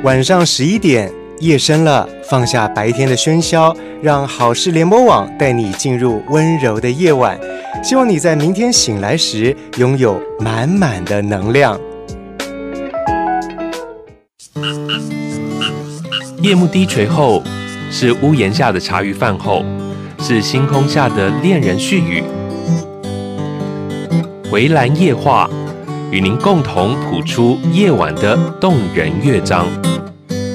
晚上11点，夜深了，放下白天的喧嚣，让好事联播网带你进入温柔的夜晚。希望你在明天醒来时拥有满满的能量。 夜幕低垂后，是屋檐下的茶余饭后，是星空下的恋人絮语。围栏夜话，与您共同谱出夜晚的动人乐章。